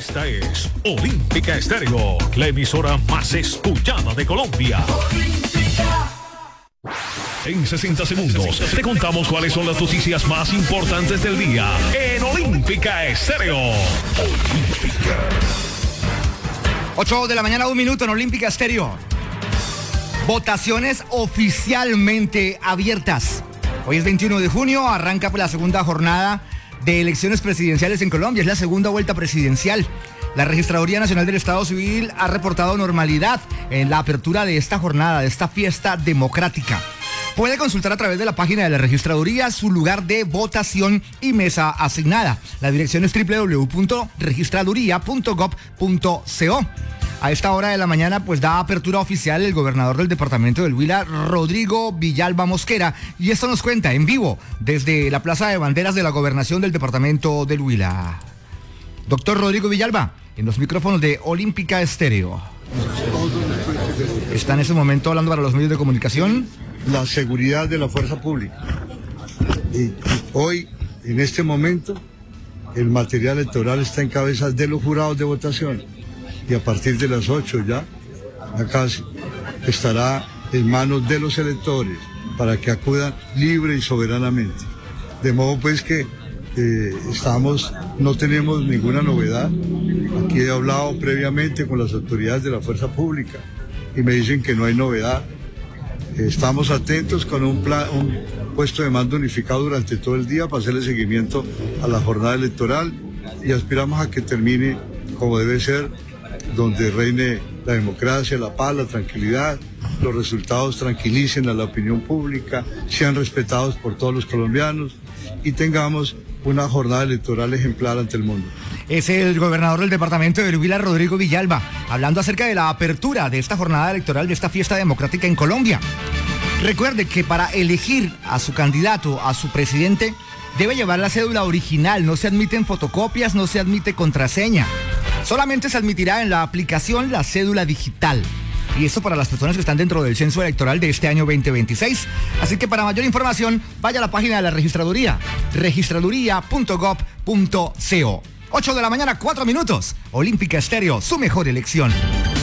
Esta es Olímpica Estéreo, la emisora más escuchada de Colombia. En 60 segundos te contamos cuáles son las noticias más importantes del día en Olímpica Estéreo. Olímpica. 8 de la mañana, 1 minuto en Olímpica Estéreo. Votaciones oficialmente abiertas. Hoy es 21 de junio, arranca la segunda jornada de elecciones presidenciales en Colombia. Es la segunda vuelta presidencial. La Registraduría Nacional del Estado Civil ha reportado normalidad en la apertura de esta jornada, de esta fiesta democrática. Puede consultar a través de la página de la Registraduría su lugar de votación y mesa asignada. La dirección es www.registraduría.gov.co. A esta hora de la mañana pues da apertura oficial el gobernador del departamento del Huila, Rodrigo Villalba Mosquera, y esto nos cuenta en vivo desde la Plaza de Banderas de la Gobernación del departamento del Huila. Doctor Rodrigo Villalba, en los micrófonos de Olímpica Estéreo. Está en ese momento hablando para los medios de comunicación. La seguridad de la fuerza pública. Y hoy, en este momento, el material electoral está en cabezas de los jurados de votación. Y a partir de las 8 ya casi, estará en manos de los electores para que acudan libre y soberanamente. De modo pues que no tenemos ninguna novedad. Aquí he hablado previamente con las autoridades de la fuerza pública y me dicen que no hay novedad. Estamos atentos con un puesto de mando unificado durante todo el día para hacerle seguimiento a la jornada electoral y aspiramos a que termine como debe ser, donde reine la democracia, la paz, la tranquilidad, los resultados tranquilicen a la opinión pública, sean respetados por todos los colombianos y tengamos una jornada electoral ejemplar ante el mundo. Es el gobernador del departamento del Huila, Rodrigo Villalba, hablando acerca de la apertura de esta jornada electoral, de esta fiesta democrática en Colombia. Recuerde que para elegir a su candidato, a su presidente, debe llevar la cédula original, no se admiten fotocopias, no se admite contraseña. Solamente se admitirá en la aplicación la cédula digital. Y esto para las personas que están dentro del censo electoral de este año 2026. Así que para mayor información, vaya a la página de la Registraduría, registraduría.gov.co. 8 de la mañana, 4 minutos. Olímpica Estéreo, su mejor elección.